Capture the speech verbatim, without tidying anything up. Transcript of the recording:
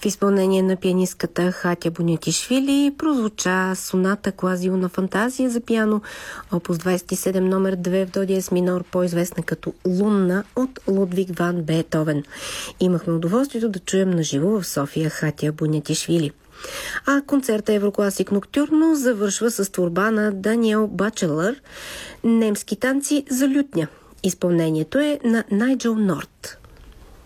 В изпълнение на пианистката Хатя Бунятишвили прозвуча соната Клазио на фантазия за пиано, опус двадесет и седем номер две в до диез минор, по-известна като Лунна от Лудвиг ван Беетовен. Имахме удоволствието да чуем наживо в София Хатя Бунятишвили. А концерта Еврокласик Ноктюрно завършва с творба на Даниел Бачелър, немски танци за лютня. Изпълнението е на Найджел Норт.